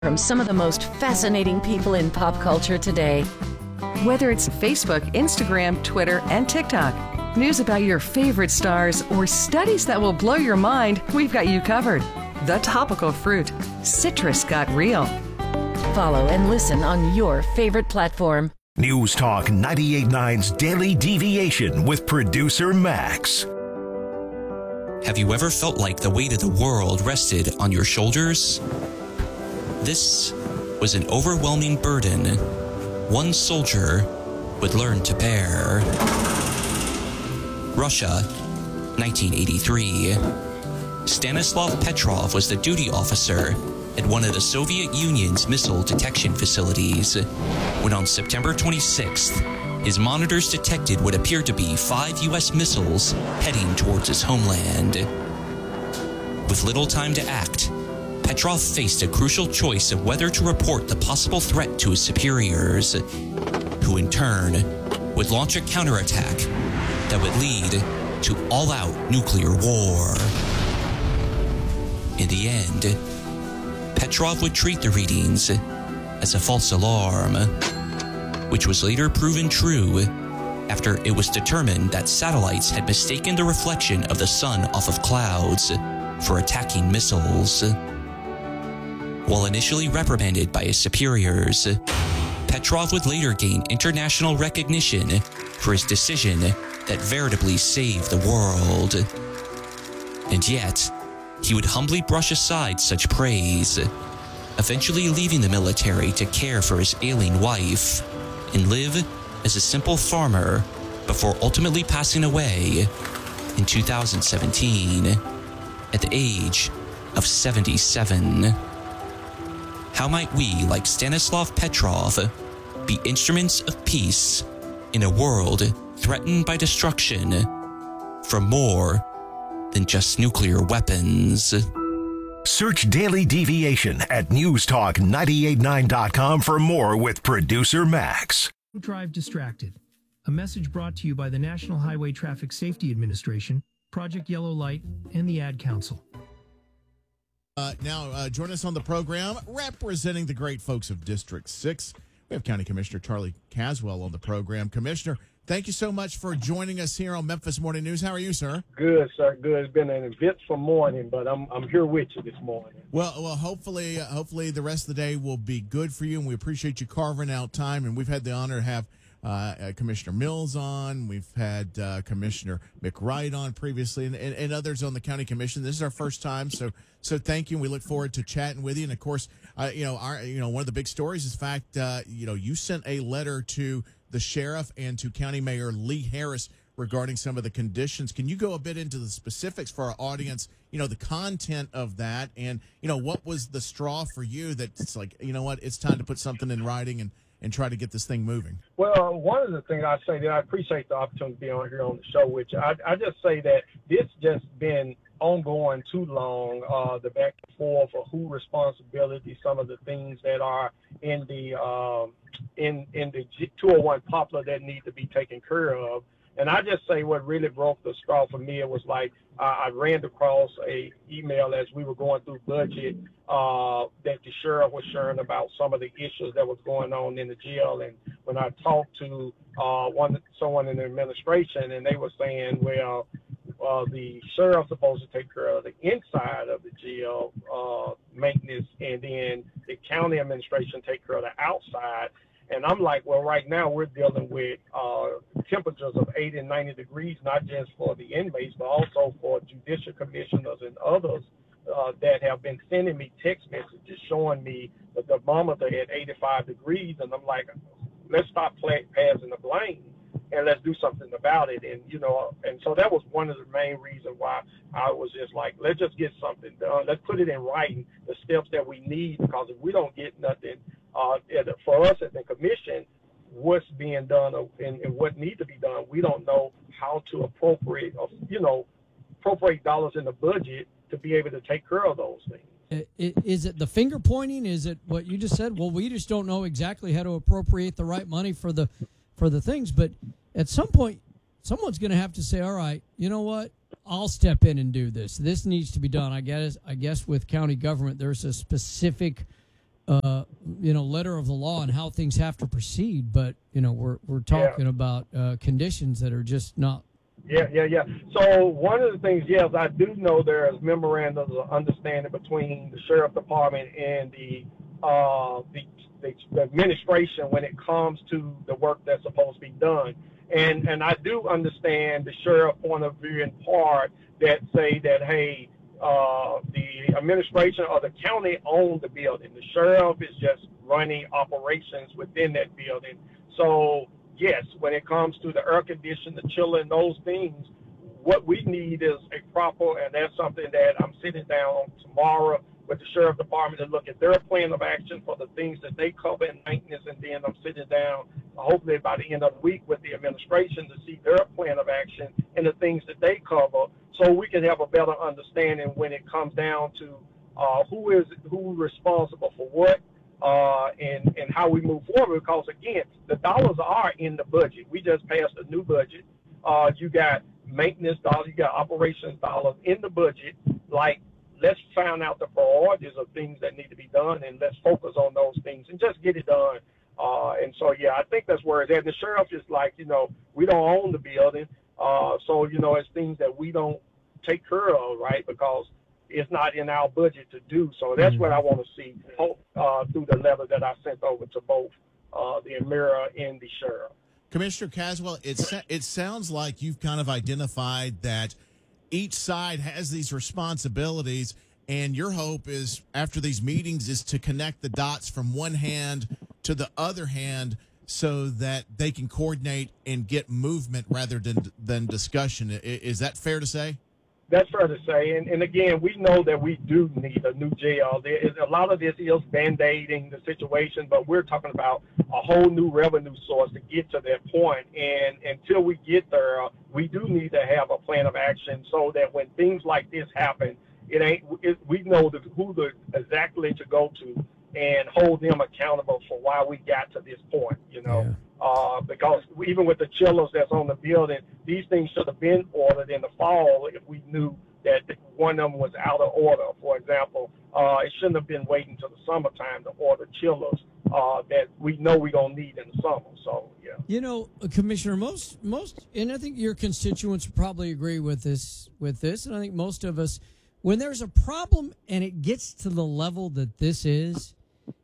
from some of the most fascinating people in pop culture today. Whether it's Facebook, Instagram, Twitter, and TikTok, news about your favorite stars, or studies that will blow your mind, we've got you covered. The Topical Fruit. Citrus got real. Follow and listen on your favorite platform. News Talk 98.9's Daily Deviation with producer Max. Have you ever felt like the weight of the world rested on your shoulders? This was an overwhelming burden one soldier would learn to bear. Russia, 1983. Stanislav Petrov was the duty officer at one of the Soviet Union's missile detection facilities when on September 26th, his monitors detected what appeared to be 5 U.S. missiles heading towards his homeland. With little time to act, Petrov faced a crucial choice of whether to report the possible threat to his superiors, who in turn would launch a counterattack that would lead to all-out nuclear war. In the end, Petrov would treat the readings as a false alarm, which was later proven true after it was determined that satellites had mistaken the reflection of the sun off of clouds for attacking missiles. While initially reprimanded by his superiors, Petrov would later gain international recognition for his decision that veritably saved the world. And yet, he would humbly brush aside such praise, eventually leaving the military to care for his ailing wife and live as a simple farmer before ultimately passing away in 2017 at the age of 77. How might we, like Stanislav Petrov, be instruments of peace in a world threatened by destruction from more than just nuclear weapons? Search Daily Deviation at newstalk989.com for more with producer Max. Drive distracted. A message brought to you by the National Highway Traffic Safety Administration, Project Yellow Light, and the Ad Council. Now, join us on the program, representing the great folks of District 6. We have County Commissioner Charlie Caswell on the program. Commissioner, thank you so much for joining us here on Memphis Morning News. How are you, sir? Good, sir. Good. It's been an eventful morning, but I'm here with you this morning. Well, hopefully the rest of the day will be good for you, and we appreciate you carving out time. And we've had the honor to have Commissioner Mills on. We've had Commissioner McWright on previously, and others on the county commission. This is our first time, so thank you. We look forward to chatting with you. And of course, one of the big stories is the fact you sent a letter to the sheriff and to County Mayor Lee Harris regarding some of the conditions. Can you go a bit into the specifics for our audience? The content of that, and what was the straw for you that it's like, it's time to put something in writing and try to get this thing moving? Well, one of the things I say that I appreciate the opportunity to be on here on the show with you. I just say that this just been ongoing too long, the back and forth of who responsibility, some of the things that are in the 201 Poplar that need to be taken care of. And I just say what really broke the straw for me, it was like I ran across a email as we were going through budget that the sheriff was sharing about some of the issues that was going on in the jail. And when I talked to someone in the administration, and they were saying, well, the sheriff's supposed to take care of the inside of the jail maintenance, and then the county administration take care of the outside. And I'm like, well, right now we're dealing with temperatures of 80 and 90 degrees, not just for the inmates, but also for judicial commissioners and others that have been sending me text messages showing me the thermometer at 85 degrees. And I'm like, let's stop passing the blame and let's do something about it. And, and so that was one of the main reasons why I was just like, let's just get something done. Let's put it in writing, the steps that we need, because if we don't get nothing, for us at the commission, what's being done and what needs to be done, we don't know how to appropriate dollars in the budget to be able to take care of those things. Is it the finger pointing? Is it what you just said? Well, we just don't know exactly how to appropriate the right money for the things. But at some point, someone's going to have to say, all right, you know what? I'll step in and do this. This needs to be done. I guess with county government, there's a specific letter of the law and how things have to proceed, but we're talking about conditions that are just not. Yeah. So one of the things, yes, I do know there is memorandums of understanding between the sheriff department and the administration when it comes to the work that's supposed to be done. And I do understand the sheriff point of view in part that say that, hey, the administration or the county owns the building. The sheriff is just running operations within that building. So, yes, when it comes to the air conditioning, the chiller, and those things, what we need is a proper, and that's something that I'm sitting down tomorrow with the sheriff department to look at their plan of action for the things that they cover in maintenance, and then I'm sitting down hopefully by the end of the week with the administration to see their plan of action and the things that they cover, so we can have a better understanding when it comes down to who's responsible for what, and how we move forward. Because again, the dollars are in the budget. We just passed a new budget. You got maintenance dollars, you got operations dollars in the budget. Like, let's find out the priorities of things that need to be done, and let's focus on those things and just get it done. And so, yeah, I think that's where it's at. The sheriff is like, we don't own the building. So, it's things that we don't take care of, right, because it's not in our budget to do. So that's what I want to see through the letter that I sent over to both the mayor and the sheriff. Commissioner Caswell, it sounds like you've kind of identified that each side has these responsibilities, and your hope is after these meetings is to connect the dots from one hand to the other hand so that they can coordinate and get movement rather than discussion. Is that fair to say? That's fair to say. And again, we know that we do need a new jail. A lot of this is Band-Aiding the situation, but we're talking about a whole new revenue source to get to that point. And until we get there, we do need to have a plan of action so that when things like this happen, we know who exactly to go to and hold them accountable for why we got to this point, because even with the chillers that's on the building, these things should have been ordered in the fall if we knew that one of them was out of order. For example, it shouldn't have been waiting till the summertime to order chillers that we know we're going to need in the summer. So, yeah. Commissioner, most, and I think your constituents probably agree with this, and I think most of us, when there's a problem and it gets to the level that this is,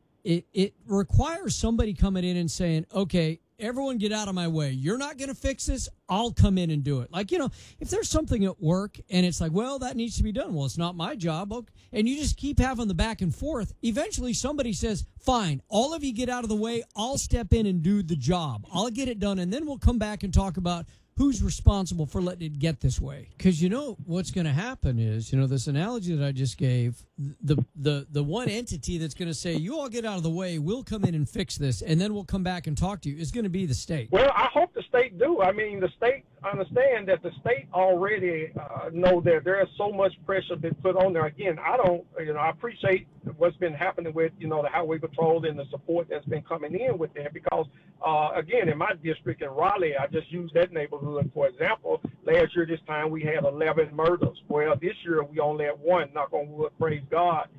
it requires somebody coming in and saying, okay, everyone get out of my way. You're not going to fix this. I'll come in and do it. Like, if there's something at work and it's like, well, that needs to be done. Well, it's not my job. Okay. And you just keep having the back and forth. Eventually somebody says, fine, all of you get out of the way. I'll step in and do the job. I'll get it done. And then we'll come back and talk about who's responsible for letting it get this way. Because what's going to happen is, this analogy that I just gave, the one entity that's going to say, you all get out of the way, we'll come in and fix this, and then we'll come back and talk to you, is going to be the state. Well, I hope the state do. I mean, the state, understand that the state already know that there is so much pressure been put on there. Again, I appreciate what's been happening with, the highway patrol and the support that's been coming in with that because, again, in my district in Raleigh, I just used that neighborhood. For example, last year this time we had 11 murders. Well, this year we only had one, knock on wood, praise God.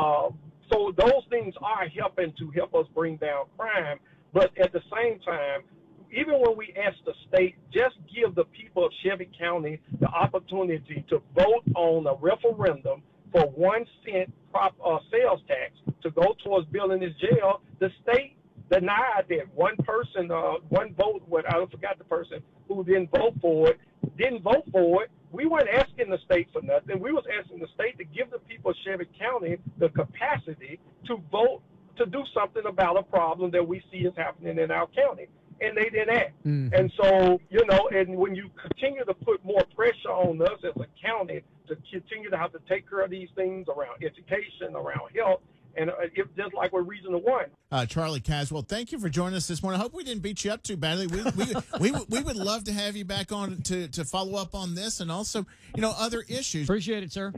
So those things are helping to help us bring down crime. But at the same time, even when we ask the state, just give the people of Shelby County the opportunity to vote on a referendum for 1 cent sales tax to go towards building this jail. The state denied that. One person, one vote, I forgot the person who didn't vote for it. We weren't asking the state for nothing. We was asking the state to give the people of Shelby County the capacity to vote to do something about a problem that we see is happening in our county. And they didn't act. Mm-hmm. And so, and when you continue to put more pressure on us as a county to continue to have to take care of these things around education, around health, and it's just like with Regional 1. Charlie Caswell, thank you for joining us this morning. I hope we didn't beat you up too badly. We would love to have you back on to follow up on this and also, other issues. Appreciate it, sir. Yep.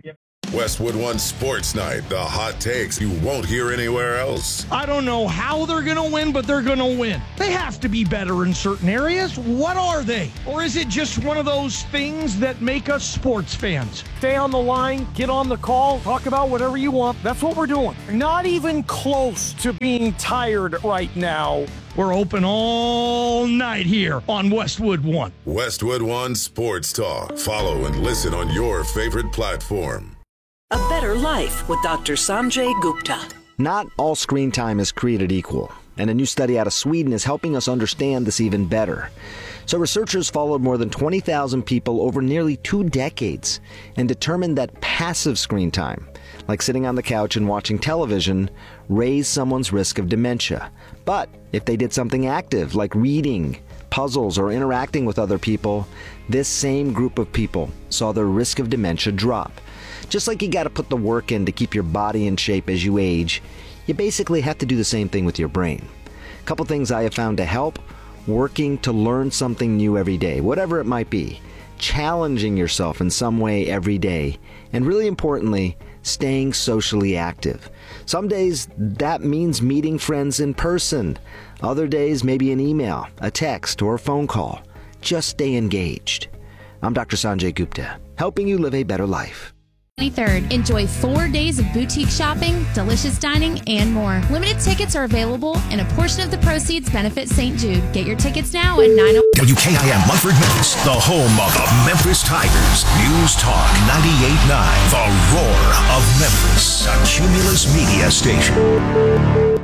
Westwood One Sports Night, the hot takes you won't hear anywhere else. I don't know how they're going to win, but they're going to win. They have to be better in certain areas. What are they? Or is it just one of those things that make us sports fans? Stay on the line, get on the call, talk about whatever you want. That's what we're doing. Not even close to being tired right now. We're open all night here on Westwood One. Westwood One Sports Talk. Follow and listen on your favorite platform. A Better Life with Dr. Sanjay Gupta. Not all screen time is created equal, and a new study out of Sweden is helping us understand this even better. So researchers followed more than 20,000 people over nearly 2 decades and determined that passive screen time, like sitting on the couch and watching television, raised someone's risk of dementia. But if they did something active, like reading, puzzles, or interacting with other people, this same group of people saw their risk of dementia drop. Just like you got to put the work in to keep your body in shape as you age, you basically have to do the same thing with your brain. A couple things I have found to help: working to learn something new every day, whatever it might be, challenging yourself in some way every day, and really importantly, staying socially active. Some days that means meeting friends in person. Other days maybe an email, a text, or a phone call. Just stay engaged. I'm Dr. Sanjay Gupta, helping you live a better life. 23rd. Enjoy 4 days of boutique shopping, delicious dining, and more. Limited tickets are available, and a portion of the proceeds benefit St. Jude. Get your tickets now at 9:00. WKIM Munford, Memphis, the home of the Memphis Tigers. News Talk 98.9, the roar of Memphis, a Cumulus media station.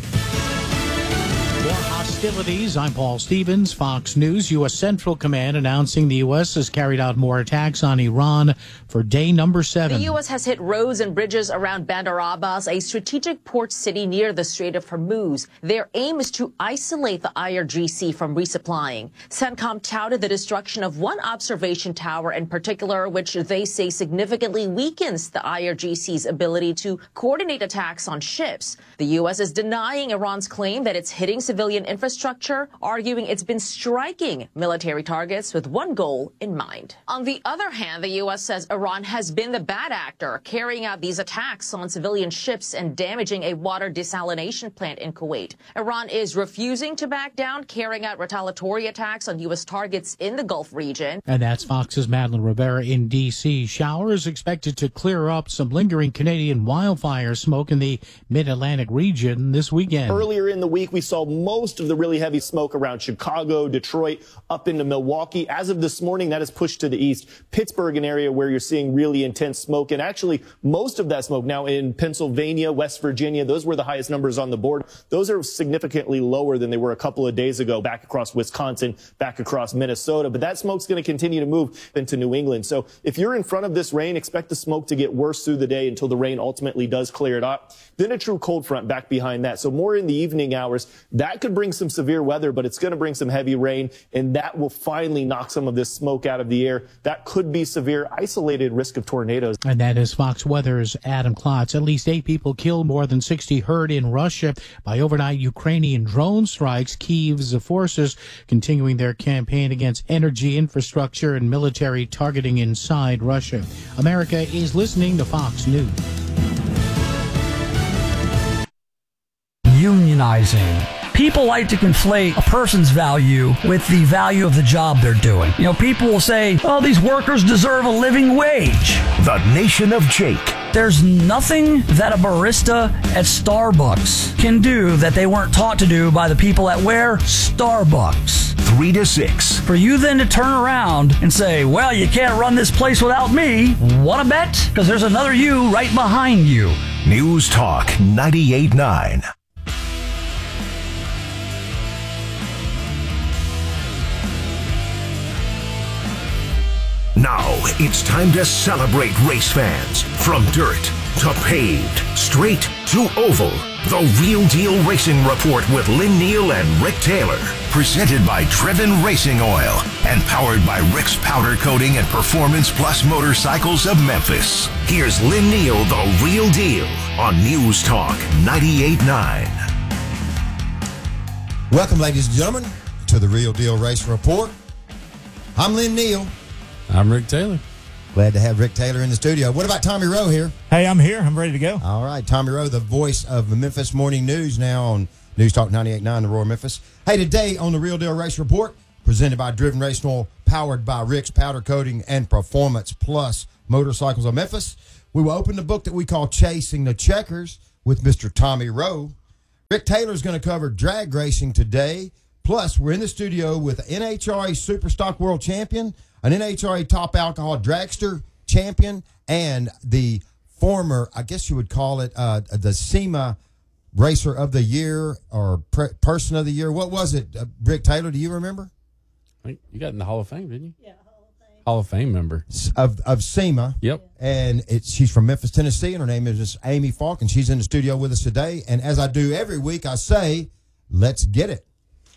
Hostilities. I'm Paul Stevens, Fox News. U.S. Central Command announcing the U.S. has carried out more attacks on Iran for day number 7. The U.S. has hit roads and bridges around Bandar Abbas, a strategic port city near the Strait of Hormuz. Their aim is to isolate the IRGC from resupplying. CENTCOM touted the destruction of one observation tower in particular, which they say significantly weakens the IRGC's ability to coordinate attacks on ships. The U.S. is denying Iran's claim that it's hitting civilian infrastructure, arguing it's been striking military targets with one goal in mind. On the other hand, the U.S. says Iran has been the bad actor, carrying out these attacks on civilian ships and damaging a water desalination plant in Kuwait. Iran is refusing to back down, carrying out retaliatory attacks on U.S. targets in the Gulf region. And that's Fox's Madeline Rivera in D.C. Showers expected to clear up some lingering Canadian wildfire smoke in the mid-Atlantic region this weekend. Earlier in the week, we saw most of the really heavy smoke around Chicago, Detroit, up into Milwaukee. As of this morning, that is pushed to the east. Pittsburgh, an area where you're seeing really intense smoke. And actually, most of that smoke now in Pennsylvania, West Virginia, those were the highest numbers on the board. Those are significantly lower than they were a couple of days ago, back across Wisconsin, back across Minnesota. But that smoke's going to continue to move into New England. So if you're in front of this rain, expect the smoke to get worse through the day until the rain ultimately does clear it up. Then a true cold front back behind that. So more in the evening hours. That could bring some severe weather, but it's going to bring some heavy rain, and that will finally knock some of this smoke out of the air. That could be severe, isolated risk of tornadoes. And that is Fox Weather's Adam Klotz. At least 8 people killed, more than 60 hurt in Russia by overnight Ukrainian drone strikes. Kyiv's forces continuing their campaign against energy infrastructure and military targeting inside Russia. America is listening to Fox News. Unionizing. People like to conflate a person's value with the value of the job they're doing. You know, people will say, oh, these workers deserve a living wage. The Nation of Jake. There's nothing that a barista at Starbucks can do that they weren't taught to do by the people at where? Starbucks. 3 to 6. For you then to turn around and say, well, you can't run this place without me. Wanna bet? Because there's another you right behind you. News Talk 98.9. Now it's time to celebrate race fans. From dirt to paved, straight to oval. The Real Deal Racing Report with Lynn Neal and Rick Taylor. Presented by Driven Racing Oil and powered by Rick's Powder Coating and Performance Plus Motorcycles of Memphis. Here's Lynn Neal, The Real Deal, on News Talk 98.9. Welcome, ladies and gentlemen, to the Real Deal Racing Report. I'm Lynn Neal. I'm Rick Taylor. Glad to have Rick Taylor in the studio. What about Tommy Rowe here? Hey, I'm here. I'm ready to go. All right, Tommy Rowe, the voice of the Memphis Morning News, now on News Talk 98.9, the Roar Memphis. Hey, today on the Real Deal Race Report, presented by Driven Racing Oil, powered by Rick's Powder Coating and Performance Plus Motorcycles of Memphis, we will open the book that we call Chasing the Checkers with Mr. Tommy Rowe. Rick Taylor is going to cover drag racing today. Plus, we're in the studio with NHRA Superstock World Champion, an NHRA Top Alcohol Dragster Champion, and the former, I guess you would call it, the SEMA Racer of the Year or Person of the Year. What was it, Rick Taylor? Do you remember? I think you got in the Hall of Fame, didn't you? Yeah, Hall of Fame member of SEMA. Yep. And she's from Memphis, Tennessee, and her name is Amy Falk, and she's in the studio with us today. And as I do every week, I say, let's get it.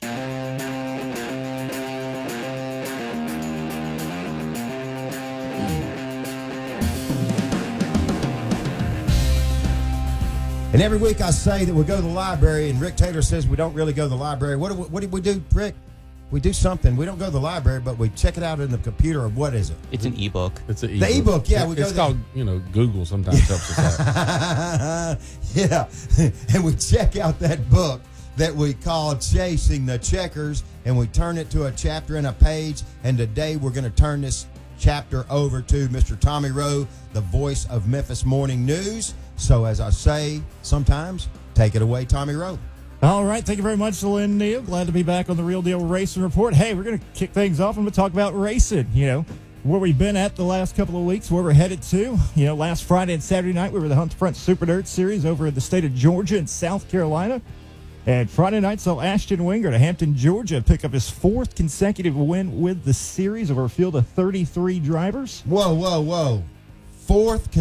And every week I say that we'll go to the library, and Rick Taylor says we don't really go to the library. What do we do, Rick? We do something. We don't go to the library, but we check it out in the computer. Or what is it? It's an ebook. It's an ebook. The ebook, yeah. It's called, Google sometimes helps us out. Yeah. And we check out that book that we call Chasing the Checkers, and we turn it to a chapter and a page. And today we're going to turn this chapter over to Mr. Tommy Rowe, the voice of Memphis Morning News. So as I say, sometimes, take it away, Tommy Rowe. All right. Thank you very much, Lynn Neal. Glad to be back on the Real Deal Racing Report. Hey, we're going to kick things off and we'll talk about racing, where we've been at the last couple of weeks, where we're headed to. Last Friday and Saturday night, we were the Hunt the Front Super Dirt Series over in the state of Georgia and South Carolina. And Friday night saw Ashton Winger to Hampton, Georgia, pick up his fourth consecutive win with the series over a field of 33 drivers. Whoa. Fourth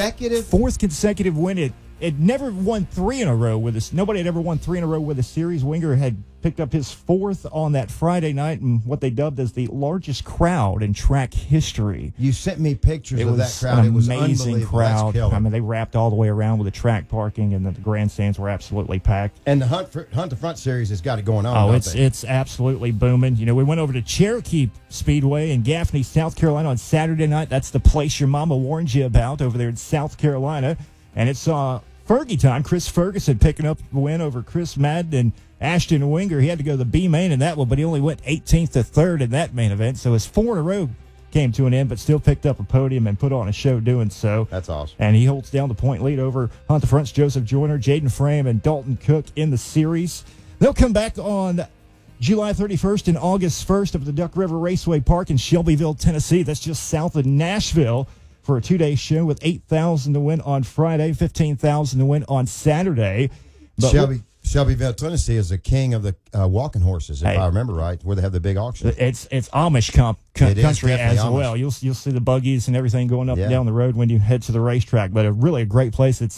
consecutive win. It never won three in a row with us. Nobody had ever won three in a row with a series. Winger had picked up his fourth on that Friday night in what they dubbed as the largest crowd in track history. You sent me pictures of that crowd. It was an amazing crowd. I mean, they wrapped all the way around with the track parking, and the grandstands were absolutely packed. And the Hunt the Front Series has got it going on. It's absolutely booming. We went over to Cherokee Speedway in Gaffney, South Carolina on Saturday night. That's the place your mama warned you about over there in South Carolina. And it's Fergie time. Chris Ferguson picking up the win over Chris Madden and Ashton Winger. He had to go to the B main in that one, but he only went 18th to 3rd in that main event. So his 4 in a row came to an end, but still picked up a podium and put on a show doing so. That's awesome. And he holds down the point lead over Hunt the Front's Joseph Joyner, Jaden Frame, and Dalton Cook in the series. They'll come back on July 31st and August 1st of the Duck River Raceway Park in Shelbyville, Tennessee. That's just south of Nashville, for a 2-day show with $8,000 to win on Friday, $15,000 to win on Saturday. But Shelbyville, Tennessee is the king of the walking horses, if I remember right, where they have the big auction. It's Amish country as Amish. Well. You'll see the buggies and everything going up and down the road when you head to the racetrack. But really a great place. It's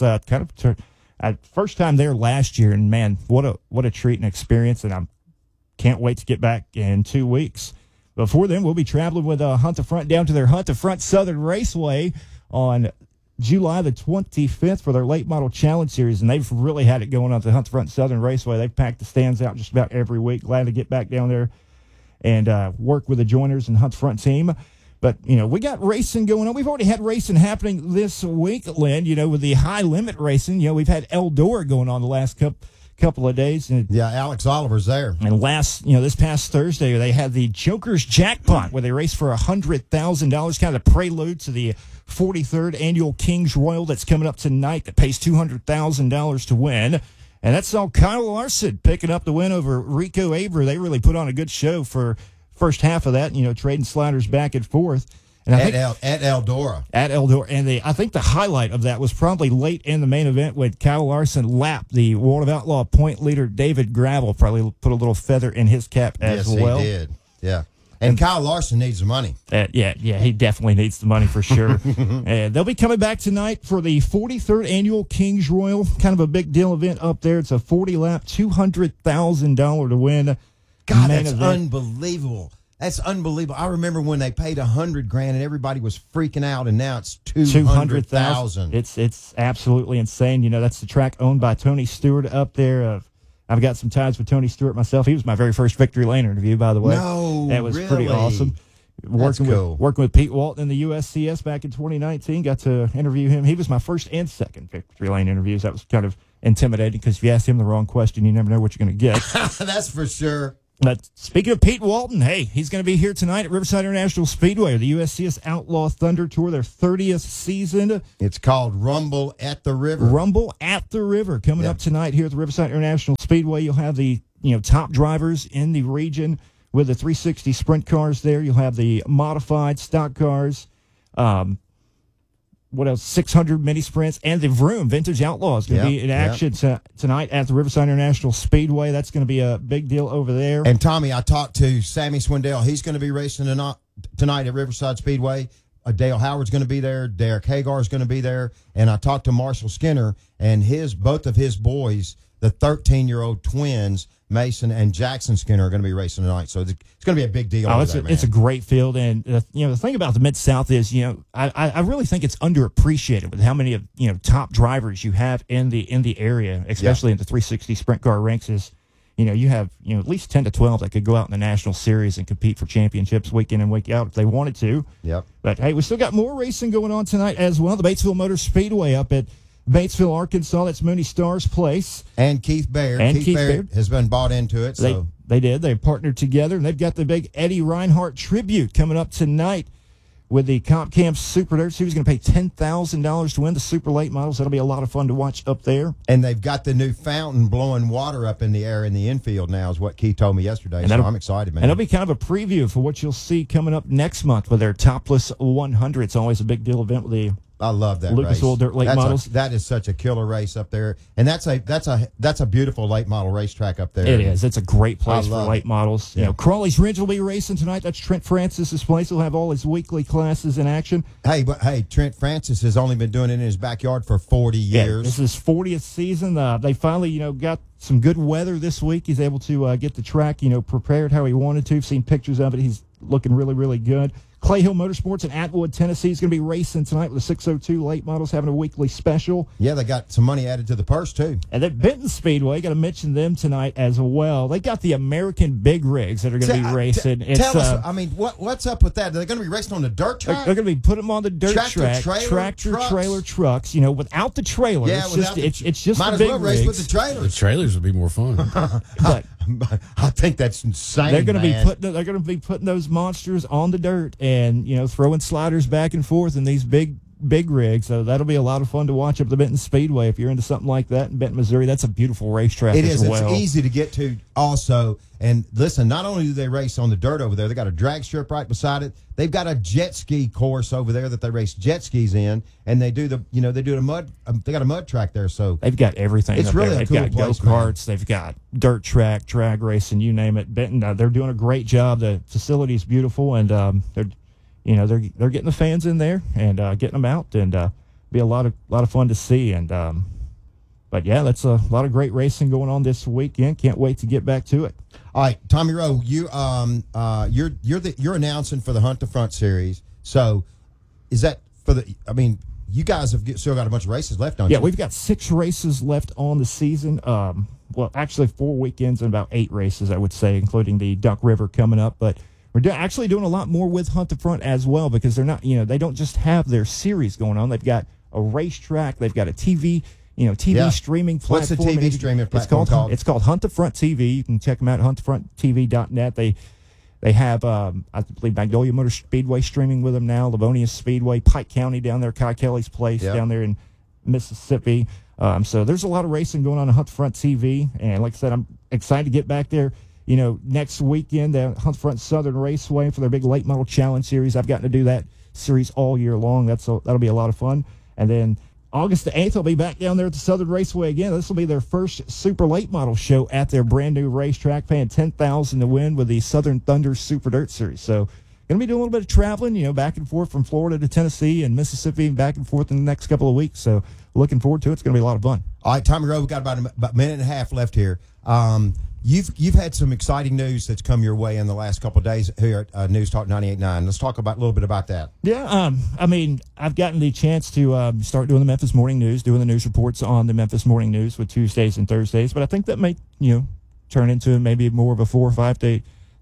first time there last year, and man, what a treat and experience, and I can't wait to get back in 2 weeks. Before then, we'll be traveling with Hunt the Front down to their Hunt the Front Southern Raceway on July the 25th for their Late Model Challenge Series, and they've really had it going on at the Hunt the Front Southern Raceway. They've packed the stands out just about every week. Glad to get back down there and work with the Joiners and Hunt the Front team. But, we got racing going on. We've already had racing happening this week, Lynn, with the high limit racing. We've had Eldora going on the last couple of days. And Alex Oliver's there. And this past Thursday, they had the Joker's Jackpot, where they raced for $100,000, kind of the prelude to the 43rd annual King's Royal that's coming up tonight that pays $200,000 to win. And that's all Kyle Larson picking up the win over Rico Aber. They really put on a good show for first half of that, trading sliders back and forth. And at Eldora. At Eldora. And I think the highlight of that was probably late in the main event when Kyle Larson lapped the World of Outlaw point leader David Gravel. Probably put a little feather in his cap as well. Yes, he did. Yeah. And Kyle Larson needs the money. He definitely needs the money for sure. And they'll be coming back tonight for the 43rd annual King's Royal. Kind of a big deal event up there. It's a 40-lap, $200,000 to win. God, that's unbelievable. That's unbelievable. I remember when they paid $100,000 and everybody was freaking out, and now it's $200,000. It's absolutely insane. That's the track owned by Tony Stewart up there. I've got some ties with Tony Stewart myself. He was my very first Victory Lane interview, by the way. No, that was really pretty awesome. Working cool. with Pete Walton in the USCS back in 2019. Got to interview him. He was my first and second Victory Lane interviews. That was kind of intimidating because if you ask him the wrong question, you never know what you're going to get. That's for sure. But speaking of Pete Walton, hey, he's going to be here tonight at Riverside International Speedway, the USCS Outlaw Thunder Tour, their 30th season. It's called Rumble at the River. Rumble at the River coming up tonight here at the Riverside International Speedway. You'll have the top drivers in the region with the 360 sprint cars there. You'll have the modified stock cars. What else? 600 mini sprints and the Vroom Vintage Outlaws going to be in action tonight at the Riverside International Speedway. That's going to be a big deal over there. And Tommy, I talked to Sammy Swindell. He's going to be racing tonight at Riverside Speedway. Dale Howard's going to be there. Derek Hagar is going to be there. And I talked to Marshall Skinner and both of his boys, the 13-year-old twins, Mason and Jackson Skinner, are going to be racing tonight. So it's going to be a big deal. It's a great field. And, the thing about the Mid-South is, I really think it's underappreciated with how many of, top drivers you have in the area, especially in the 360 sprint car ranks is, you have, at least 10 to 12 that could go out in the national series and compete for championships week in and week out if they wanted to. Yep. But, hey, we still got more racing going on tonight as well. The Batesville Motor Speedway up at Batesville, Arkansas. That's Mooney Star's place. And Keith Baird. Keith Baird has been bought into it. So They did. They partnered together, and they've got the big Eddie Reinhardt tribute coming up tonight with the Comp Cam Super Dirt. So he's going to pay $10,000 to win the super late models. That'll be a lot of fun to watch up there. And they've got the new fountain blowing water up in the air in the infield now, is what Keith told me yesterday. So I'm excited, man. And it'll be kind of a preview for what you'll see coming up next month with their Topless 100. It's always a big deal event with the I love that Lucas Oil Dirt late models. That is such a killer race up there, and that's a beautiful late model racetrack up there. It is. It's a great place for late models. Yeah. Crawley's Ridge will be racing tonight. That's Trent Francis's place. He'll have all his weekly classes in action. Hey, Trent Francis has only been doing it in his backyard for 40 years. Yeah, this is his 40th season. They finally, got some good weather this week. He's able to get the track, prepared how he wanted to. I've seen pictures of it. He's looking really, really good. Clay Hill Motorsports in Atwood, Tennessee is going to be racing tonight with the 602 late models having a weekly special. Yeah, they got some money added to the purse, too. And then Benton Speedway, got to mention them tonight as well. They got the American Big Rigs that are going to be racing. Tell us, what's up with that? Are they going to be racing on the dirt track? They're going to be putting them on the dirt track. Trailer trucks, without the trailer. Yeah, it's just might the as big well race rigs. with the trailers. The trailers would be more fun. But I think that's insane. They're going to be putting those monsters on the dirt and throwing sliders back and forth in these big rigs. So that'll be a lot of fun to watch up the Benton Speedway if you're into something like that in Benton, Missouri. That's a beautiful racetrack. It is. As well. It's easy to get to also. And listen, not only do they race on the dirt over there, they got a drag strip right beside it. They've got a jet ski course over there that they race jet skis in, and they do a mud. They got a mud track there, so they've got everything. It's really there. They've got go-karts. They've got dirt track, drag racing, you name it. Benton, they're doing a great job. The facility is beautiful, and they're getting the fans in there and getting them out, and be a lot of fun to see. And but yeah, that's a lot of great racing going on this weekend. Can't wait to get back to it. All right, Tommy Rowe, you're announcing for the Hunt the Front series. So is that for the? I mean, you guys have still got a bunch of races left, don't you? Yeah, we've got 6 races left on the season. Well, actually 4 weekends and about 8 races, I would say, including the Duck River coming up. But we're actually doing a lot more with Hunt the Front as well, because they're not, they don't just have their series going on. They've got a racetrack. They've got a TV streaming platform. What's the TV streaming platform called? It's called Hunt the Front TV. You can check them out at huntthefronttv.net. They have, I believe, Magnolia Motor Speedway streaming with them now, Livonia Speedway, Pike County down there, Kai Kelly's place down there in Mississippi. So there's a lot of racing going on at Hunt the Front TV. And like I said, I'm excited to get back there. Next weekend at Hunt the Front Southern Raceway for their big late model challenge series. I've gotten to do that series all year long. That'll be a lot of fun. And then August the 8th, I'll be back down there at the Southern Raceway again. This will be their first super late model show at their brand new racetrack, paying $10,000 to win with the Southern Thunder Super Dirt Series. So going to be doing a little bit of traveling, back and forth from Florida to Tennessee and Mississippi, and back and forth in the next couple of weeks. So looking forward to it. It's going to be a lot of fun. All right, Tommy Rowe, we've got about a minute and a half left here. You've had some exciting news that's come your way in the last couple of days here at News Talk 98.9. Let's talk a little bit about that. Yeah, I've gotten the chance to start doing the Memphis Morning News, doing the news reports on the Memphis Morning News with Tuesdays and Thursdays. But I think that may, turn into maybe more of a 4 or 5 day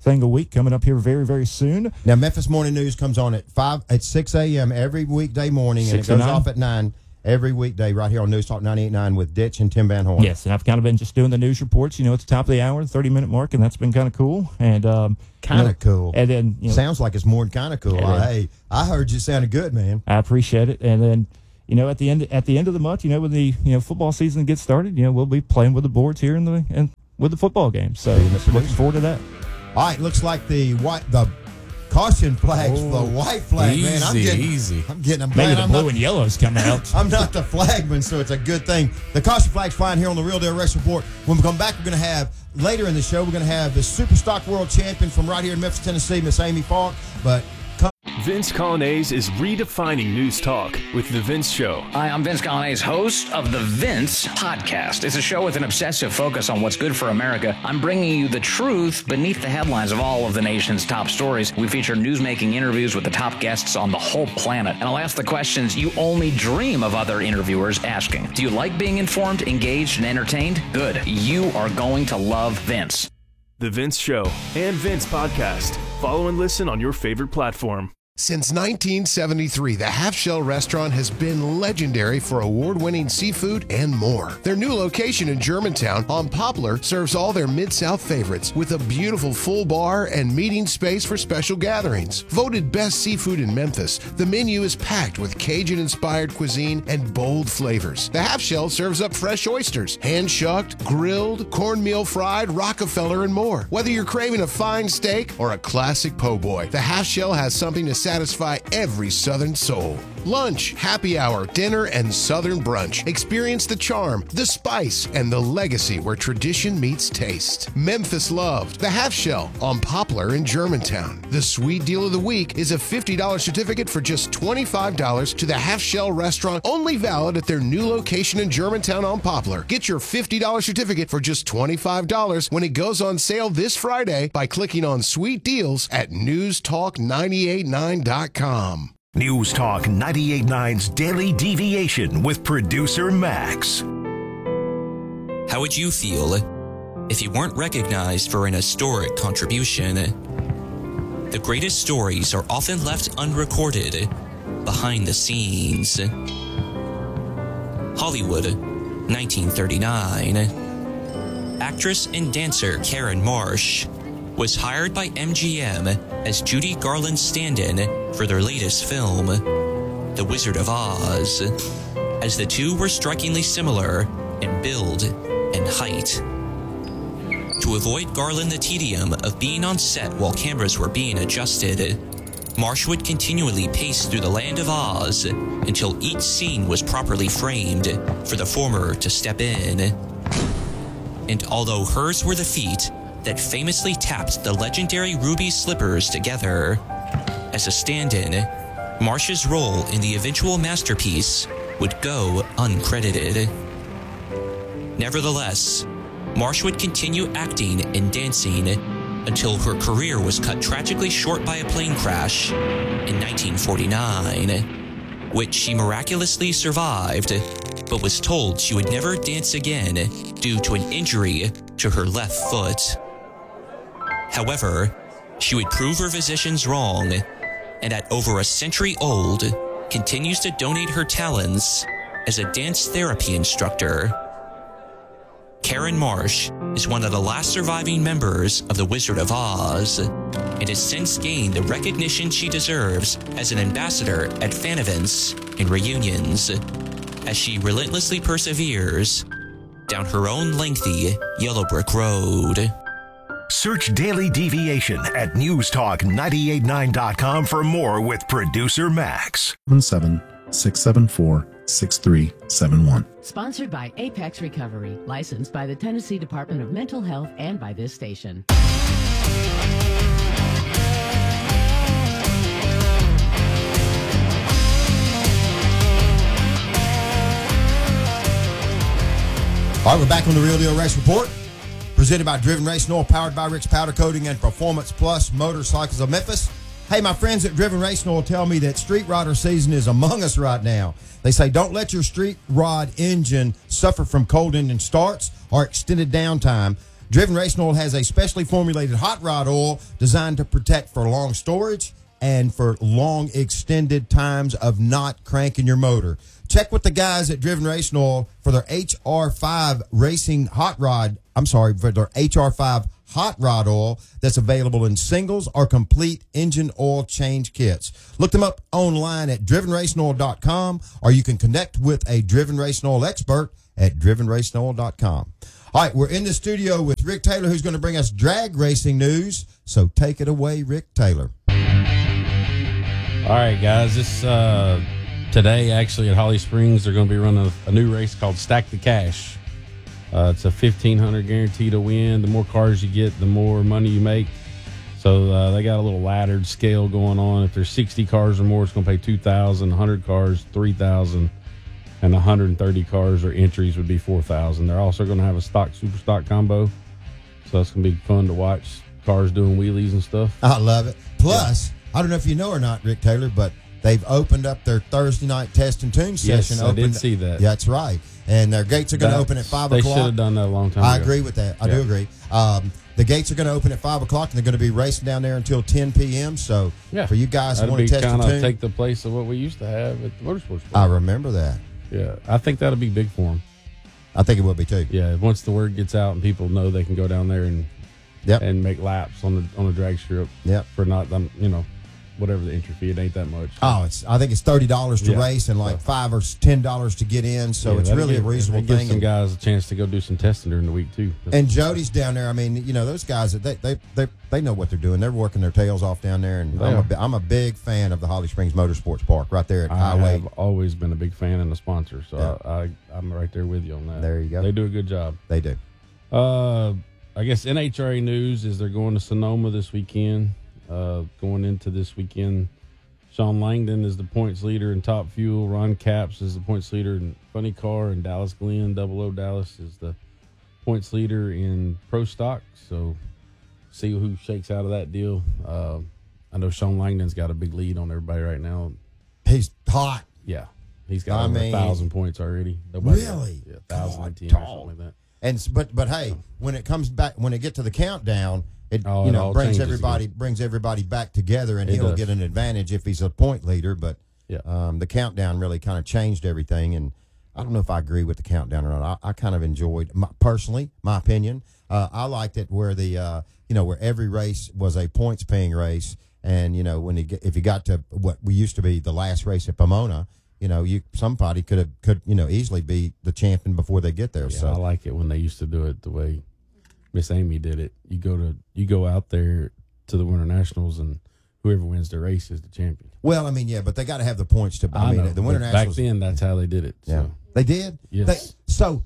single week coming up here very, very soon. Now, Memphis Morning News comes on at 6 a.m. every weekday morning, and it goes off at 9 every weekday right here on News Talk 98.9 with Ditch and Tim Van Horn. Yes, and I've kind of been just doing the news reports, at the top of the hour, the 30-minute mark, and that's been kind of cool. And kind of cool. And then sounds like it's more than kind of cool. Hey, I heard you sounded good, man. I appreciate it. And then at the end of the month, when the football season gets started, we'll be playing with the boards here and with the football game. So looking forward to that. All right, looks like the caution flags, the white flag, man. I'm getting them. Maybe the blue and yellow's coming out. I'm not the flagman, so it's a good thing. The caution flag's flying here on the Real Deal Race Report. When we come back, we're going to have, later in the show, we're going to have the Super Stock World Champion from right here in Memphis, Tennessee, Miss Amy Falk. But Vince Colonnese is redefining news talk with The Vince Show. Hi, I'm Vince Colonnese, host of The Vince Podcast. It's a show with an obsessive focus on what's good for America. I'm bringing you the truth beneath the headlines of all of the nation's top stories. We feature newsmaking interviews with the top guests on the whole planet. And I'll ask the questions you only dream of other interviewers asking. Do you like being informed, engaged, and entertained? Good. You are going to love Vince. The Vince Show and Vince Podcast. Follow and listen on your favorite platform. Since 1973, the Half Shell Restaurant has been legendary for award-winning seafood and more. Their new location in Germantown on Poplar serves all their Mid-South favorites with a beautiful full bar and meeting space for special gatherings. Voted best seafood in Memphis, the menu is packed with Cajun-inspired cuisine and bold flavors. The Half Shell serves up fresh oysters, hand-shucked, grilled, cornmeal fried, Rockefeller, and more. Whether you're craving a fine steak or a classic po' boy, the Half Shell has something to satisfy every Southern soul. Lunch, happy hour, dinner, and Southern brunch. Experience the charm, the spice, and the legacy where tradition meets taste. Memphis loved the Half Shell on Poplar in Germantown. The sweet deal of the week is a $50 certificate for just $25 to the Half Shell restaurant, only valid at their new location in Germantown on Poplar. Get your $50 certificate for just $25 when it goes on sale this Friday by clicking on Sweet Deals at newstalk989.com. News Talk 98.9's Daily Deviation with producer Max. How would you feel if you weren't recognized for an historic contribution? The greatest stories are often left unrecorded behind the scenes. Hollywood, 1939. Actress and dancer Karen Marsh was hired by MGM as Judy Garland's stand-in for their latest film, The Wizard of Oz, as the two were strikingly similar in build and height. To avoid Garland the tedium of being on set while cameras were being adjusted, Marsh would continually pace through the land of Oz until each scene was properly framed for the former to step in. And although hers were the feet that famously tapped the legendary ruby slippers together, as a stand-in, Marsh's role in the eventual masterpiece would go uncredited. Nevertheless, Marsh would continue acting and dancing until her career was cut tragically short by a plane crash in 1949, which she miraculously survived, but was told she would never dance again due to an injury to her left foot. However, she would prove her physicians wrong, and at over a century old, continues to donate her talents as a dance therapy instructor. Karen Marsh is one of the last surviving members of The Wizard of Oz, and has since gained the recognition she deserves as an ambassador at fan events and reunions, as she relentlessly perseveres down her own lengthy yellow brick road. Search Daily Deviation at newstalk989.com for more with producer Max. 776746371. Sponsored by Apex Recovery, licensed by the Tennessee Department of Mental Health and by this station. All right, we're back on the Real Deal Race Report. Presented by Driven Racing Oil, powered by Rick's Powder Coating and Performance Plus Motorcycles of Memphis. Hey, my friends at Driven Racing Oil tell me that street rodder season is among us right now. They say don't let your street rod engine suffer from cold engine starts or extended downtime. Driven Racing Oil has a specially formulated hot rod oil designed to protect for long storage and for long extended times of not cranking your motor. Check with the guys at Driven Racing Oil for their HR5 racing hot rod. For their HR5 hot rod oil that's available in singles or complete engine oil change kits. Look them up online at drivenracingoil.com, or you can connect with a Driven Racing Oil expert at drivenracingoil.com. All right, we're in the studio with Rick Taylor, who's going to bring us drag racing news. So take it away, Rick Taylor. All right, guys. This today, actually, at Holly Springs, they're going to be running a new race called Stack the Cash. It's a $1,500 guarantee to win. The more cars you get, the more money you make. So they got a little laddered scale going on. If there's 60 cars or more, it's going to pay $2,000. 100 cars, $3,000. And 130 cars or entries would be $4,000. They're also going to have a super stock combo. So it's going to be fun to watch cars doing wheelies and stuff. I love it. Plus, I don't know if you know or not, Rick Taylor, but they've opened up their Thursday night test and tune session. Yes, I did see that. Yeah, that's right. And their gates are going to open at 5 o'clock. They should have done that a long time ago. I agree with that. I do agree. The gates are going to open at 5 o'clock, and they're going to be racing down there until 10 p.m. So for you guys who want to test and tune. Take the place of what we used to have at the Motorsports Park. I remember that. Yeah, I think that'll be big for them. I think it will be too. Yeah, once the word gets out and people know they can go down there and make laps on the drag strip. Yep. For not whatever the entry fee, it ain't that much. I think it's $30 to race and like $5 or $10 to get in. So it's really a reasonable thing. Gives some guys a chance to go do some testing during the week too. And Jody's down there. I mean, those guys they know what they're doing. They're working their tails off down there. And I'm a big fan of the Holly Springs Motorsports Park right there at Highway. I've always been a big fan and a sponsor, so I'm right there with you on that. There you go. They do a good job. They do. I guess NHRA news is they're going to Sonoma this weekend. Going into this weekend, Sean Langdon is the points leader in Top Fuel. Ron Capps is the points leader in Funny Car, and Dallas Glenn, 00 Dallas, is the points leader in Pro Stock. So see who shakes out of that deal. I know Sean Langdon's got a big lead on everybody right now. He's hot. Yeah, he's got over 1,000 points already. Really? 1,010 or something like that. And but hey, when it comes back, when it get to the countdown, it brings everybody back together, and he'll get an advantage if he's a point leader. But the countdown really kind of changed everything, and I don't know if I agree with the countdown or not. I kind of enjoyed personally, my opinion. I liked it where where every race was a points paying race, and if you got to what we used to be the last race at Pomona. Somebody could easily be the champion before they get there. Yeah, so I like it when they used to do it the way Miss Amy did it. You go out there to the Winter Nationals, and whoever wins the race is the champion. Well, but they got to have the points to. I mean, the Winter Nationals. Back then, that's how they did it. Yeah, so. They did. Yes.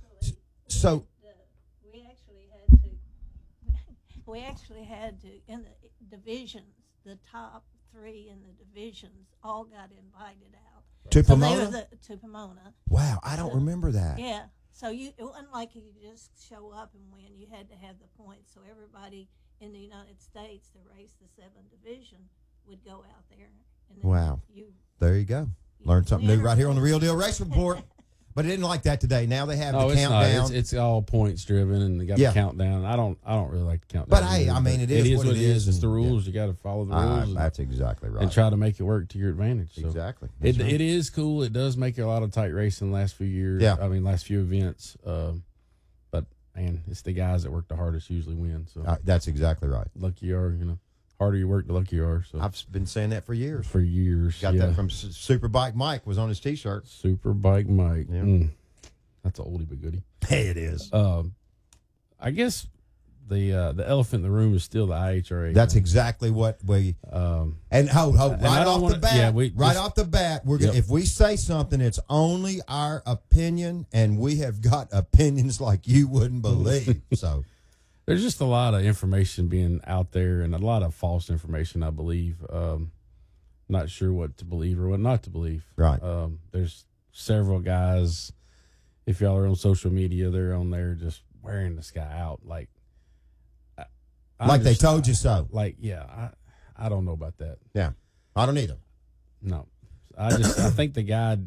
We actually had to in the divisions. The top three in the divisions all got invited out. To Pomona? To Pomona. Wow, I don't remember that. Yeah. So it wasn't like you could just show up and win. You had to have the points. So everybody in the United States to race the 7th division would go out there. And wow. There you go. Learn something new right here on the Real Deal Race Report. But it didn't like that today. Now they have the countdown. It's all points driven, and they got the countdown. I don't really like the countdown. But hey, it is what it is. It's the rules. You got to follow the rules. That's exactly right. And try to make it work to your advantage. So exactly. It is cool. It does make a lot of tight racing the last few years. Yeah. Last few events. But man, it's the guys that work the hardest usually win. So that's exactly right. Lucky you are. Harder you work, the luckier you are. So I've been saying that for years. Got that from Superbike Mike was on his T-shirt. Superbike Mike. Yeah. That's an oldie but goodie. Hey, it is. I guess the elephant in the room is still the IHRA. That's exactly what we. And hold right off the bat. Yeah, off the bat, we're gonna, if we say something, it's only our opinion, and we have got opinions like you wouldn't believe. So there's just a lot of information being out there, and a lot of false information, I believe. Not sure what to believe or what not to believe. Right. There's several guys. If y'all are on social media, they're on there just wearing this guy out. Like they told you so. I don't know about that. Yeah. I don't either. No. I think the guy,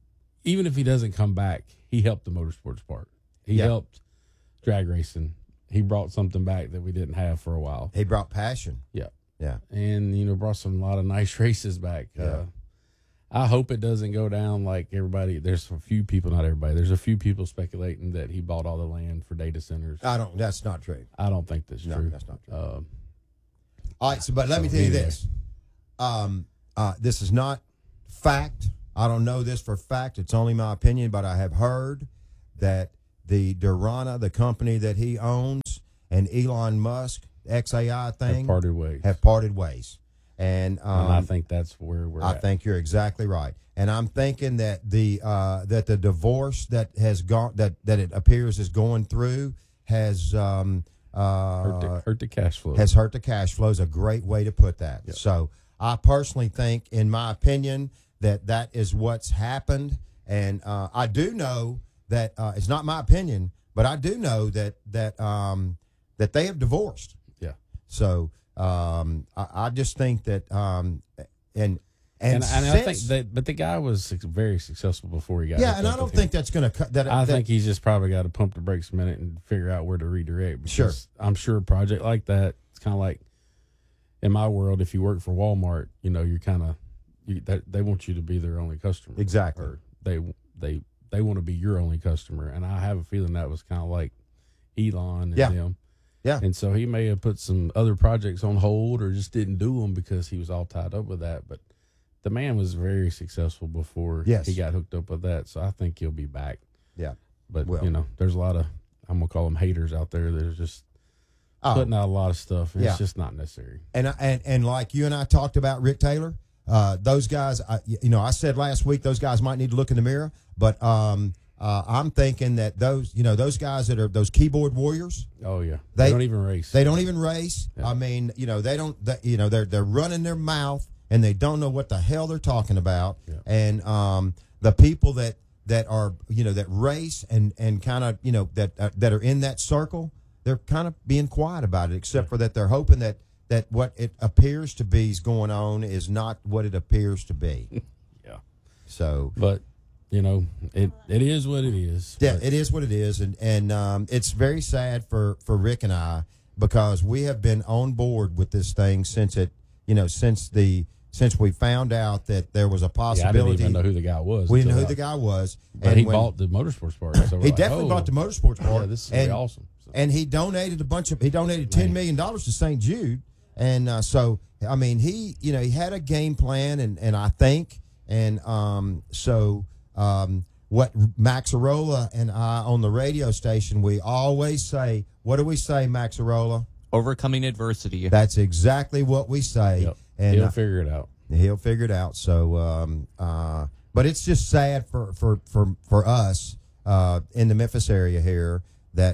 even if he doesn't come back, he helped the Motorsports Park. He helped drag racing. he brought something back that we didn't have for a while. He brought passion. Yeah. Yeah. And, brought a lot of nice races back. Yeah. I hope it doesn't go down like everybody. There's a few people, not everybody. There's a few people speculating that he bought all the land for data centers. That's not true. I don't think that's true. That's not true. All right. So, but let me tell you this. This is not fact. I don't know this for fact. It's only my opinion, but I have heard that the Durana, the company that he owns, and Elon Musk, XAI thing, have parted ways. And I think that's where we're at. I think you're exactly right. And I'm thinking that the divorce that has gone that it appears is going through has hurt the cash flow. Has hurt the cash flow is a great way to put that. Yep. So I personally think, in my opinion, that is what's happened. And I do know that it's not my opinion, but I do know that they have divorced. Yeah. So I just think that and I think that, but the guy was very successful before he got. Yeah, and I don't think that's going to. I think he's just probably got to pump the brakes a minute and figure out where to redirect. Sure, I'm sure a project like that. It's kind of like in my world. If you work for Walmart, you're kind of they want you to be their only customer. Exactly. Or they want to be your only customer, and I have a feeling that was kind of like Elon and them. Yeah. And so he may have put some other projects on hold or just didn't do them because he was all tied up with that. But the man was very successful before he got hooked up with that. So I think he'll be back. Yeah. But, there's a lot of, I'm going to call them haters out there that are just putting out a lot of stuff. And it's just not necessary. And like you and I talked about Rick Taylor, those guys, I said last week those guys might need to look in the mirror. But I'm thinking that those guys that are those keyboard warriors. Oh yeah, they don't even race. They don't even race. Yeah. I mean, they don't. They're running their mouth and they don't know what the hell they're talking about. Yeah. And the people that are that race and kind of that are in that circle, they're kind of being quiet about it, except for that they're hoping that what it appears to be is going on is not what it appears to be. Yeah. So, but. It is what it is. Yeah, it is what it is, and it's very sad for Rick and I because we have been on board with this thing since we found out that there was a possibility. I didn't even know who the guy was. We didn't know who the guy was, but he bought the motorsports park. So he definitely bought the motorsports park. Yeah, this is awesome. So. And he donated $10 million to St. Jude, and so I mean he had a game plan, and I think, and so. What Max Arola and I on the radio station, we always say, what do we say, Max Arola? Overcoming adversity. That's exactly what we say. Yep. And he'll figure it out. He'll figure it out. So, but it's just sad for us in the Memphis area here that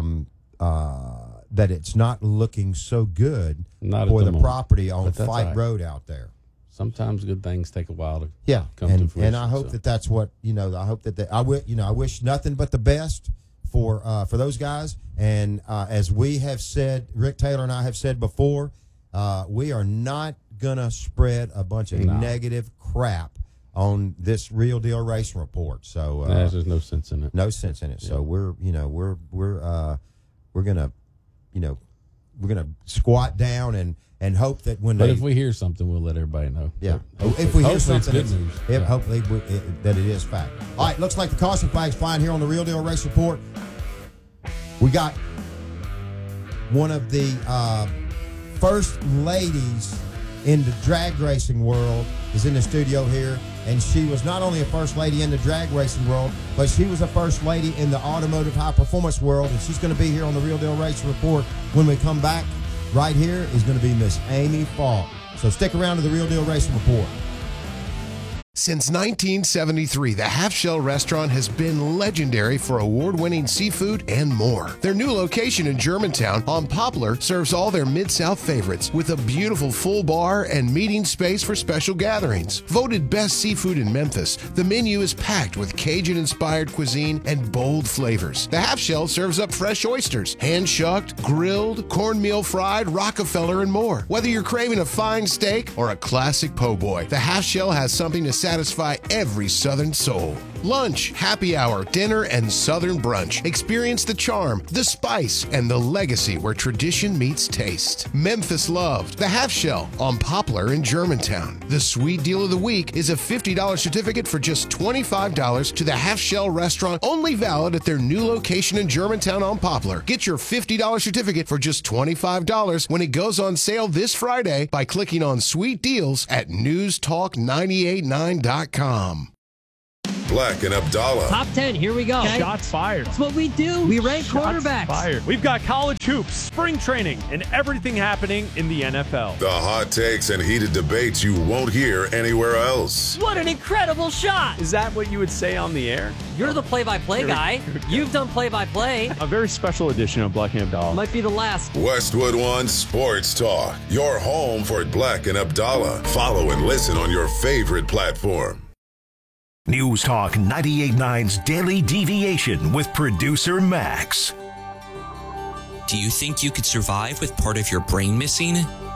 that it's not looking so good for the property on Fight Road out there. Sometimes good things take a while to come to fruition. And I hope that's what I hope that I wish nothing but the best for those guys. And as we have said, Rick Taylor and I have said before, we are not gonna spread a bunch of negative crap on this Real Deal Racing Report. So there's no sense in it. No sense in it. Yeah. So we're gonna squat down and hope that But if we hear something, we'll let everybody know. Yeah. If we hear something, it's good news. Hopefully that it is fact. All right, looks like the caution flag's flying here on the Real Deal Race Report. We got one of the first ladies in the drag racing world is in the studio here, and she was not only a first lady in the drag racing world, but she was a first lady in the automotive high performance world, and she's going to be here on the Real Deal Race Report when we come back. Right here is going to be Miss Amy Falk. So stick around to the Real Deal Racing Report. Since 1973, the Half Shell Restaurant has been legendary for award-winning seafood and more. Their new location in Germantown on Poplar serves all their Mid-South favorites with a beautiful full bar and meeting space for special gatherings. Voted best seafood in Memphis, the menu is packed with Cajun-inspired cuisine and bold flavors. The Half Shell serves up fresh oysters, hand-shucked, grilled, cornmeal fried, Rockefeller, and more. Whether you're craving a fine steak or a classic po' boy, the Half Shell has something to satisfy every Southern soul. Lunch, happy hour, dinner, and Southern brunch. Experience the charm, the spice, and the legacy where tradition meets taste. Memphis Loved, the Half Shell on Poplar in Germantown. The sweet deal of the week is a $50 certificate for just $25 to the Half Shell restaurant, only valid at their new location in Germantown on Poplar. Get your $50 certificate for just $25 when it goes on sale this Friday by clicking on Sweet Deals at newstalk989.com. Black and Abdallah. Top 10, here we go. Okay. Shots fired. That's what we do. We rank quarterbacks. Fired. We've got college hoops, spring training, and everything happening in the NFL. The hot takes and heated debates you won't hear anywhere else. What an incredible shot. Is that what you would say on the air? You're the play-by-play guy. You've done play-by-play. A very special edition of Black and Abdallah. Might be the last. Westwood One Sports Talk. Your home for Black and Abdallah. Follow and listen on your favorite platform. News Talk 98.9's Daily Deviation with producer Max. Do you think you could survive with part of your brain missing?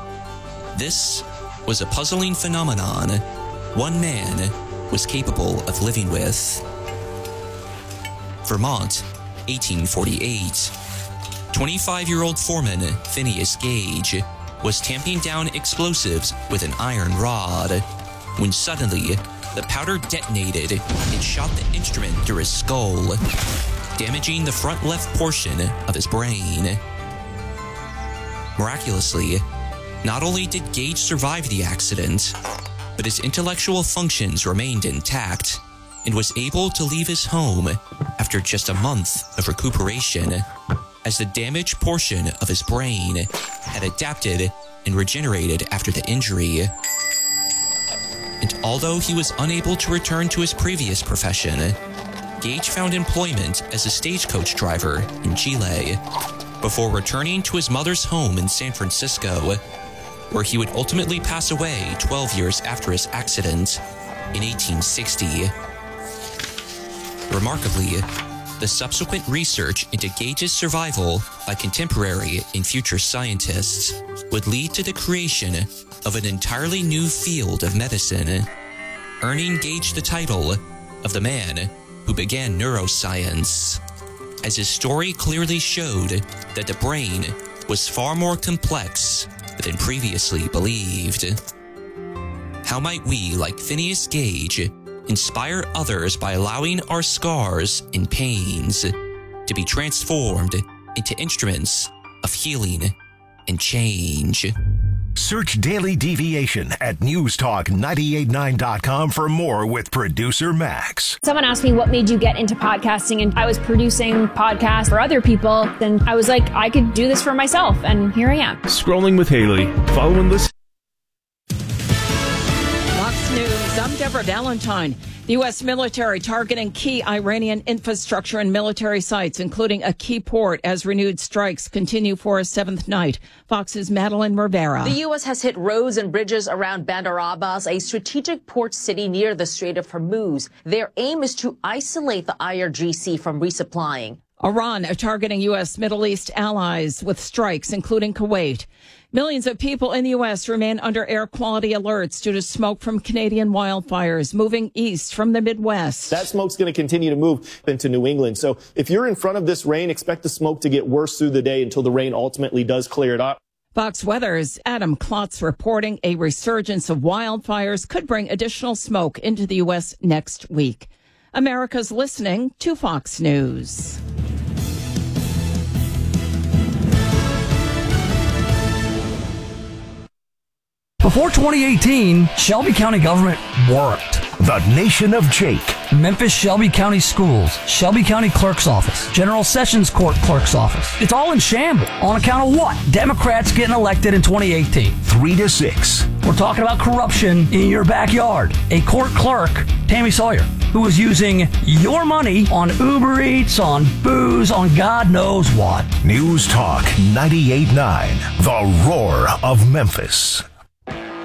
This was a puzzling phenomenon one man was capable of living with. Vermont, 1848. 25-year-old foreman Phineas Gage was tamping down explosives with an iron rod when suddenly the powder detonated and shot the instrument through his skull, damaging the front left portion of his brain. Miraculously, not only did Gage survive the accident, but his intellectual functions remained intact and was able to leave his home after just a month of recuperation, as the damaged portion of his brain had adapted and regenerated after the injury. And although he was unable to return to his previous profession, Gage found employment as a stagecoach driver in Chile before returning to his mother's home in San Francisco, where he would ultimately pass away 12 years after his accident in 1860. Remarkably, the subsequent research into Gage's survival by contemporary and future scientists would lead to the creation of an entirely new field of medicine, earning Gage the title of the man who began neuroscience, as his story clearly showed that the brain was far more complex than previously believed. How might we, like Phineas Gage, inspire others by allowing our scars and pains to be transformed into instruments of healing and change? Search Daily Deviation at newstalk989.com for more with producer Max. Someone asked me what made you get into podcasting, and I was producing podcasts for other people. And I was like, I could do this for myself, and here I am. Scrolling with Haley. Follow and listen. Fox News, I'm Deborah Valentine. The U.S. military targeting key Iranian infrastructure and military sites, including a key port, as renewed strikes continue for a seventh night. Fox's Madeline Rivera. The U.S. has hit roads and bridges around Bandar Abbas, a strategic port city near the Strait of Hormuz. Their aim is to isolate the IRGC from resupplying. Iran targeting U.S. Middle East allies with strikes, including Kuwait. Millions of people in the U.S. remain under air quality alerts due to smoke from Canadian wildfires moving east from the Midwest. That smoke's going to continue to move into New England. So if you're in front of this rain, expect the smoke to get worse through the day until the rain ultimately does clear it up. Fox Weather's Adam Klotz reporting a resurgence of wildfires could bring additional smoke into the U.S. next week. America's listening to Fox News. Before 2018, Shelby County government worked. The Nation of Jake. Memphis Shelby County Schools, Shelby County Clerk's Office, General Sessions Court Clerk's Office. It's all in shambles. On account of what? Democrats getting elected in 2018. 3-6. We're talking about corruption in your backyard. A court clerk, Tammy Sawyer, who was using your money on Uber Eats, on booze, on God knows what. News Talk 98.9, the roar of Memphis.